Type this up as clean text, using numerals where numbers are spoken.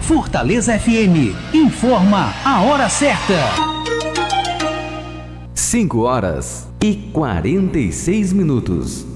Fortaleza FM informa a hora certa. 5 horas e 46 minutos.